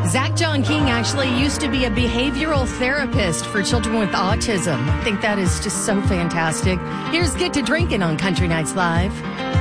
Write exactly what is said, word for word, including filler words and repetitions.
Zach John King actually used to be a behavioral therapist for children with autism. I think that is just so fantastic. Here's Get to Drinking on Country Nights Live.